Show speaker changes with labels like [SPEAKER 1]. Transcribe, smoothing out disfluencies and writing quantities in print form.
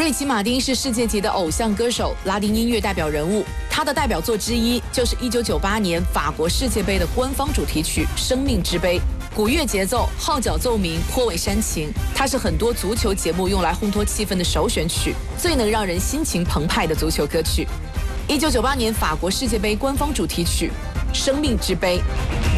[SPEAKER 1] 瑞奇·马丁是世界级的偶像歌手、拉丁音乐代表人物。他的代表作之一就是1998年法国世界杯的官方主题曲《生命之杯》，鼓乐节奏、号角奏鸣，颇为煽情。它是很多足球节目用来烘托气氛的首选曲，最能让人心情澎湃的足球歌曲。1998年法国世界杯官方主题曲《生命之杯》。